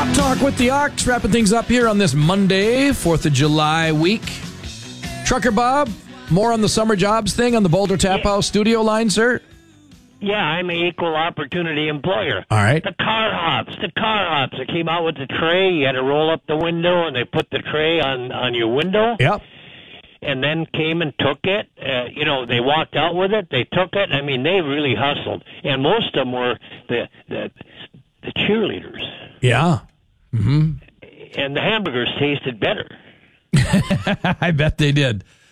Shop Talk with the Ox, wrapping things up here on this Monday, 4th of July week. Trucker Bob, more on the summer jobs thing on the Boulder Tap House studio line, sir? Yeah, I'm an equal opportunity employer. All right. The car hops. They came out with the tray. You had to roll up the window, and they put the tray on your window. Yep. And then came and took it. They walked out with it. They took it. I mean, they really hustled. And most of them were the cheerleaders. Yeah. Mm-hmm. And the hamburgers tasted better. I bet they did.